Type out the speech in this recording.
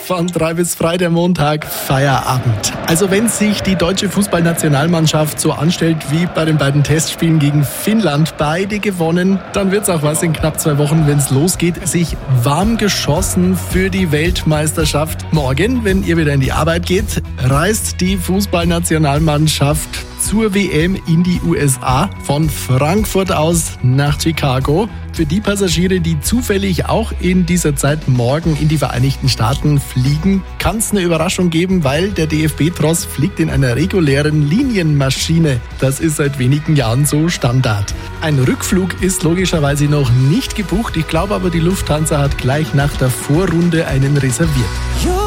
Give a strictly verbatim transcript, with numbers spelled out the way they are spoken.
Von drei bis frei der Montag, Feierabend. Also wenn sich die deutsche Fußballnationalmannschaft so anstellt wie bei den beiden Testspielen gegen Finnland, beide gewonnen, dann wird's auch was in knapp zwei Wochen, wenn's losgeht. Sich warm geschossen für die Weltmeisterschaft. Morgen, wenn ihr wieder in die Arbeit geht, reist die Fußballnationalmannschaft zur W M in die U S A, von Frankfurt aus nach Chicago. Für die Passagiere, die zufällig auch in dieser Zeit morgen in die Vereinigten Staaten fliegen, kann es eine Überraschung geben, weil der D F B-Tross fliegt in einer regulären Linienmaschine. Das ist seit wenigen Jahren so Standard. Ein Rückflug ist logischerweise noch nicht gebucht. Ich glaube aber, die Lufthansa hat gleich nach der Vorrunde einen reserviert.